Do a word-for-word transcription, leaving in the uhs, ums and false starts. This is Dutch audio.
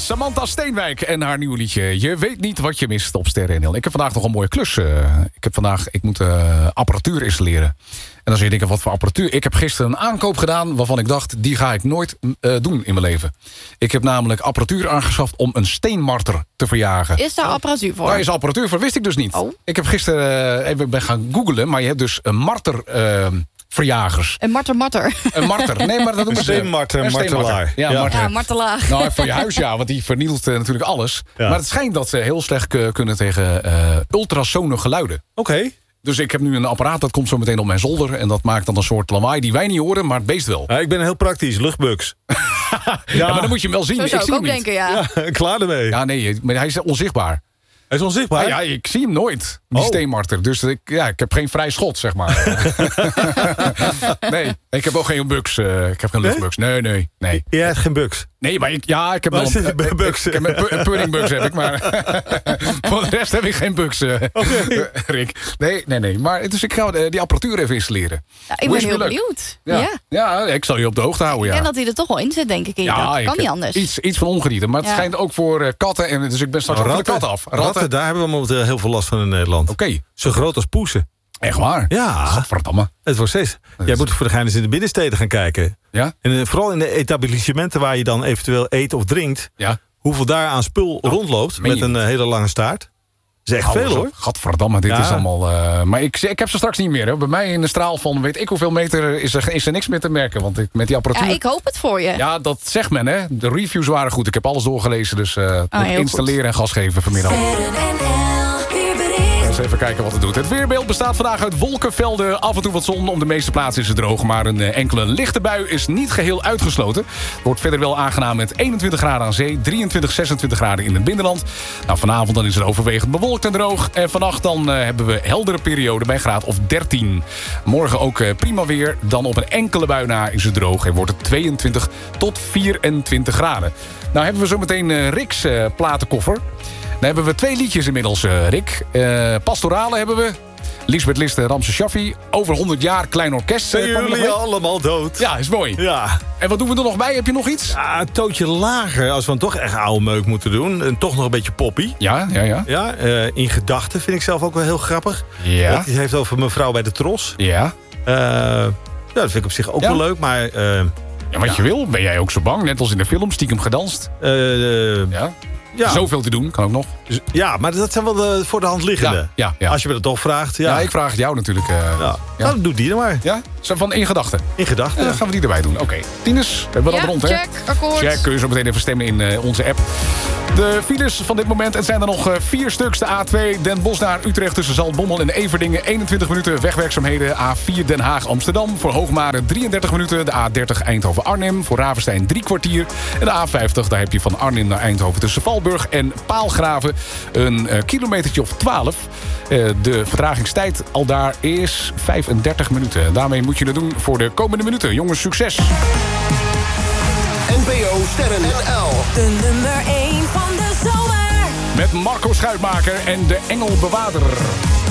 Samantha Steenwijk en haar nieuwe liedje. Je weet niet wat je mist op Sterren N L. Ik heb vandaag nog een mooie klus. Uh, ik heb vandaag, ik moet uh, apparatuur installeren. En dan zul je denken, wat voor apparatuur? Ik heb gisteren een aankoop gedaan waarvan ik dacht, die ga ik nooit uh, doen in mijn leven. Ik heb namelijk apparatuur aangeschaft om een steenmarter te verjagen. Is daar apparatuur voor? Daar is apparatuur voor, wist ik dus niet. Oh. Ik heb gisteren uh, even ben gaan googlen, maar je hebt dus een marter... Uh, verjagers. Een marter, marter. Een marter. Nee, maar dat noemen ze... Een steenmarter, een martelaar. Ja, ja. marter. Ja, martelaar. Nou, voor je huis, ja, want die vernielt uh, natuurlijk alles. Ja. Maar het schijnt dat ze heel slecht uh, kunnen tegen uh, ultrasone geluiden. Oké. Okay. Dus ik heb nu een apparaat, dat komt zo meteen op mijn zolder... en dat maakt dan een soort lawaai die wij niet horen, maar het beest wel. Ja, ik ben heel praktisch, luchtbugs. ja. ja, maar dan moet je hem wel zien. Zo zou ik ik zie ook hem denken, ja. ja. Klaar ermee. Ja, nee, maar hij is onzichtbaar. Hij is onzichtbaar? Ah, ja, ik zie hem nooit, die oh. steenmarter. Dus ik, ja, ik heb geen vrij schot, zeg maar. nee, ik heb ook geen bugs. Uh, ik heb geen luchtbugs. Nee, nee, nee. Jij hebt geen bugs? Nee, maar ik, ja, ik heb wel een uh, bugs. Ik, ik heb een puddingbugs, heb ik, maar voor de rest heb ik geen bugs, uh, okay. Rick. Nee, nee, nee. Maar dus ik ga uh, die apparatuur even installeren. Ja, ik ben heel benieuwd. Ja. Ja. ja, ik zal je op de hoogte houden. Ik ja. denk dat hij er toch wel in zit, denk ik. In ja, dat kan niet anders. Iets, iets van ongedierte, maar het ja. schijnt ook voor uh, katten. En, dus ik ben straks ratten, van de kat af. Ratten. ratten, daar hebben we momenteel heel veel last van in Nederland. Oké. Okay. Zo groot als poesen. Echt waar? Ja. Godverdamme. Het wordt steeds. Jij moet voor de gein eens in de binnensteden gaan kijken. Ja? En vooral in de etablissementen waar je dan eventueel eet of drinkt. Ja. Hoeveel daar aan spul oh, rondloopt met een uh, hele lange staart. Dat is echt Hou veel hoor. Godverdamme, dit ja. is allemaal... Uh, maar ik, ik heb ze straks niet meer. Hè. Bij mij in de straal van weet ik hoeveel meter is er, is er niks meer te merken. Want ik, met die apparatuur... Ja, ik hoop het voor je. Ja, dat zegt men hè. De reviews waren goed. Ik heb alles doorgelezen. Dus uh, oh, installeren goed. En gas geven vanmiddag. Even kijken wat het doet. Het weerbeeld bestaat vandaag uit wolkenvelden, af en toe wat zon. Op de meeste plaatsen is het droog, maar een enkele lichte bui is niet geheel uitgesloten. Het wordt verder wel aangenaam met eenentwintig graden aan zee, drieëntwintig, zesentwintig graden in het binnenland. Nou, vanavond dan is het overwegend bewolkt en droog. En vannacht dan uh, hebben we heldere periode bij graad of dertien. Morgen ook uh, prima weer. Dan op een enkele bui na is het droog en wordt het tweeëntwintig tot vierentwintig graden. Nou hebben we zo meteen uh, Rick's uh, platenkoffer. Dan hebben we twee liedjes inmiddels, uh, Rick. Uh, Pastorale hebben we. Lisbeth List en Ramse Shaffi. Over honderd jaar, klein orkest. Zijn uh, jullie allemaal dood? Ja, is mooi. Ja. En wat doen we er nog bij? Heb je nog iets? Ja, een tootje lager. Als we dan toch echt oude meuk moeten doen. En toch nog een beetje poppy. Ja, ja, ja. ja uh, in gedachten vind ik zelf ook wel heel grappig. Ja. Het heeft over mevrouw bij de Tros. Ja. Uh, ja, dat vind ik op zich ook ja. wel leuk, maar... Uh, ja, wat ja. je wil. Ben jij ook zo bang? Net als in de film, stiekem gedanst. Uh, uh, ja. Ja. Zoveel te doen, kan ook nog. Ja, maar dat zijn wel de voor de hand liggende. Ja, ja, ja. Als je me dat toch vraagt. Ja, ja ik vraag het jou natuurlijk. Uh, ja. Ja. Nou, doe die dan maar. Ja? Van in gedachten? In gedachten. Ja, dan gaan we die erbij doen. Oké. Okay. Tines, hebben we ja, dat rond, hè? check, akkoord. Check, kun je zo meteen even stemmen in uh, onze app. De files van dit moment, het zijn er nog uh, vier stuks. De A twee Den Bosch naar Utrecht tussen Zaltbommel en Everdingen. eenentwintig minuten wegwerkzaamheden. A vier Den Haag Amsterdam. Voor Hoogmade drieëndertig minuten. De A dertig Eindhoven Arnhem. Voor Ravenstein drie kwartier. En de A vijftig, daar heb je van Arnhem naar Eindhoven tussen Valburg en Paalgraven. Een uh, kilometertje of twaalf. Uh, de vertragingstijd al daar is vijfendertig minuten. Daarmee moet je het doen voor de komende minuten. Jongens, succes! N P O Sterren N L. De nummer één van de zomer. Met Marco Schuitmaker en de Engelbewaarder.